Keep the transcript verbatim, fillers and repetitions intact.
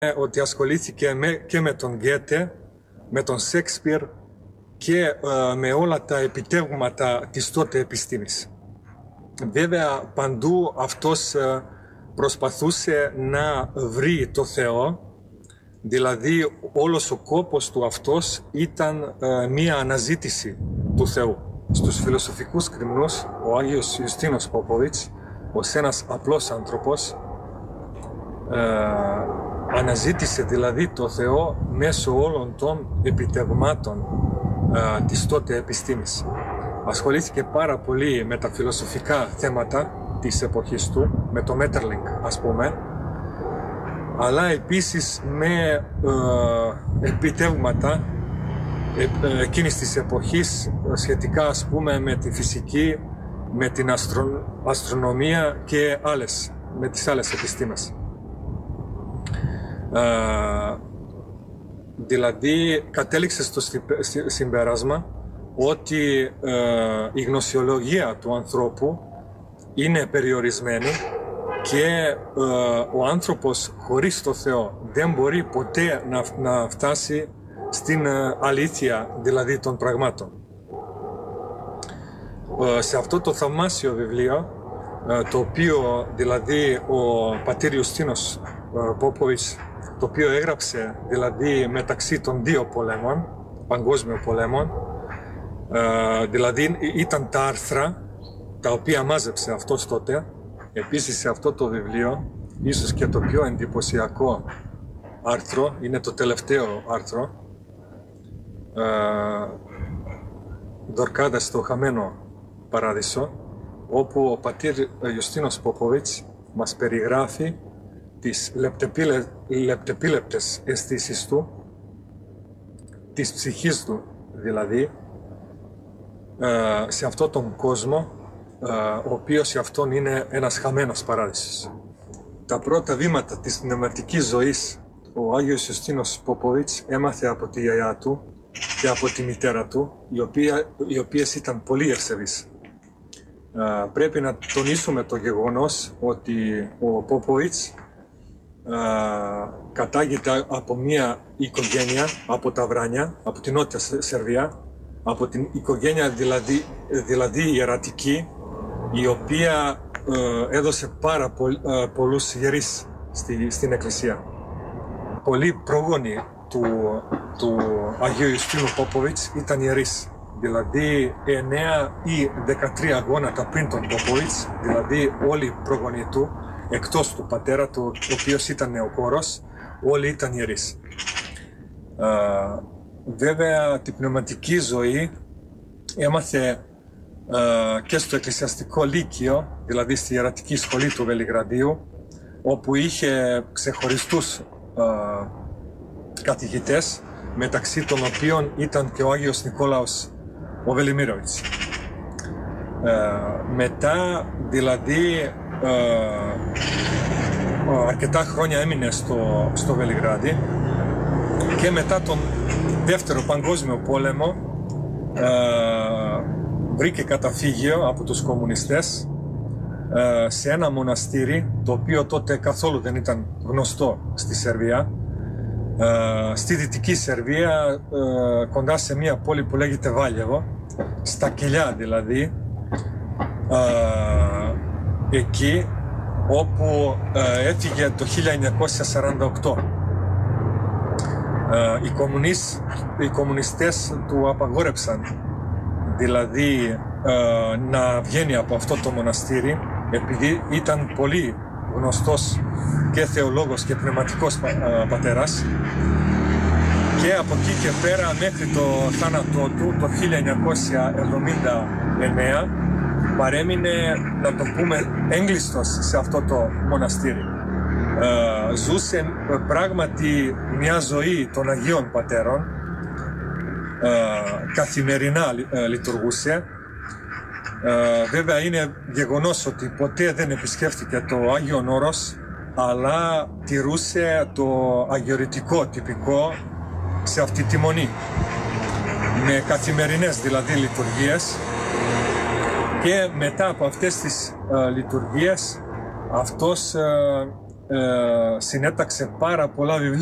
ότι ασχολήθηκε με, και με τον Γκέτε, με τον Σέξπιρ και ε, με όλα τα επιτεύγματα της τότε επιστήμης. Βέβαια παντού αυτός ε, προσπαθούσε να βρει το Θεό, δηλαδή όλος ο κόπος του αυτός ήταν ε, μία αναζήτηση του Θεού. Στους φιλοσοφικούς κρυμνούς, ο Άγιος Ιουστίνος Πόποβιτς, ως ένας απλός άνθρωπος, ε, αναζήτησε δηλαδή το Θεό μέσω όλων των επιτευγμάτων ε, της τότε επιστήμης. Ασχολήθηκε πάρα πολύ με τα φιλοσοφικά θέματα της εποχής του, με το Μέττερλινγκ ας πούμε, αλλά επίσης με ε, επιτεύγματα ε, εκείνης της εποχής σχετικά ας πούμε με τη φυσική, με την αστρο, αστρονομία και άλλες, με τις άλλες επιστήμες. Uh, δηλαδή κατέληξε στο συμπέρασμα ότι uh, η γνωσιολογία του ανθρώπου είναι περιορισμένη και uh, ο άνθρωπος χωρίς το Θεό δεν μπορεί ποτέ να, να φτάσει στην uh, αλήθεια δηλαδή των πραγμάτων. Uh, σε αυτό το θαυμάσιο βιβλίο, uh, το οποίο δηλαδή ο πατήρ Ιουστίνος uh, Πόποβιτς, το οποίο έγραψε δηλαδή μεταξύ των δύο πολέμων, παγκόσμιων πολέμων, ε, δηλαδή ήταν τα άρθρα τα οποία μάζεψε αυτός τότε. Επίσης σε αυτό το βιβλίο, ίσως και το πιο εντυπωσιακό άρθρο, είναι το τελευταίο άρθρο, ε, Δορκάδα στο χαμένο παράδεισο, όπου ο πατήρ Ιουστίνος Πόποβιτς μας περιγράφει τις λεπτεπίλε, λεπτεπίλεπτες αισθήσεις του, της ψυχής του δηλαδή, σε αυτόν τον κόσμο, ο οποίος σε αυτόν είναι ένας χαμένος παράδεισος. Τα πρώτα βήματα της πνευματικής ζωής ο Άγιος Ιουστίνος Πόποβιτς έμαθε από τη γιαγιά του και από τη μητέρα του, οι, οποία, οι οποίες ήταν πολύ ευσεβείς. Πρέπει να τονίσουμε το γεγονός ότι ο Πόποβιτς Uh, κατάγεται από μια οικογένεια από τα Βράνια, από την Νότια Σερβία, από την οικογένεια δηλαδή, δηλαδή ιερατική, η οποία uh, έδωσε πάρα πολλ, uh, πολλούς ιερείς στη, στην Εκκλησία. Πολλοί πρόγονοι του, του Αγίου Ιουστίνου Πόποβιτς ήταν ιερείς, δηλαδή εννέα ή δεκατρία γόνατα πριν τον Πόποβιτς, δηλαδή όλοι οι πρόγονοι του, εκτός του πατέρα του, ο οποίος ήταν νεοκόρος, όλοι ήταν ιερείς. Uh, βέβαια, την πνευματική ζωή έμαθε uh, και στο εκκλησιαστικό λύκειο, δηλαδή στη ιερατική σχολή του Βελιγραδίου, όπου είχε ξεχωριστούς uh, καθηγητές, μεταξύ των οποίων ήταν και ο Άγιος Νικόλαος ο Βελιμίροβιτς. Uh, μετά, δηλαδή, Uh, αρκετά χρόνια έμεινε στο, στο Βελιγράδι και μετά τον δεύτερο παγκόσμιο πόλεμο uh, βρήκε καταφύγιο από τους κομμουνιστές uh, σε ένα μοναστήρι, το οποίο τότε καθόλου δεν ήταν γνωστό στη Σερβία, uh, στη Δυτική Σερβία, uh, κοντά σε μια πόλη που λέγεται Βάλιεβο, στα Κιλιά δηλαδή, uh, εκεί όπου ε, έφυγε το χίλια εννιακόσια σαράντα οκτώ. Ε, οι, κομμουνίσ, οι κομμουνιστές του απαγόρεψαν δηλαδή ε, να βγαίνει από αυτό το μοναστήρι, επειδή ήταν πολύ γνωστός και θεολόγος και πνευματικός πα, ε, πατέρας, και από εκεί και πέρα μέχρι το θάνατό του το χίλια εννιακόσια εβδομήντα εννέα παρέμεινε, να το πούμε, έγκλειστος σε αυτό το μοναστήρι. Ε, ζούσε ε, πράγματι μια ζωή των Αγίων Πατέρων, ε, καθημερινά ε, λειτουργούσε. Ε, βέβαια είναι γεγονός ότι ποτέ δεν επισκέφθηκε το Άγιον Όρος, αλλά τηρούσε το αγιορητικό τυπικό σε αυτή τη μονή, με καθημερινές δηλαδή λειτουργίες. Και μετά από αυτές τις uh, λειτουργίες, αυτός uh, ε, συνέταξε πάρα πολλά βιβλία.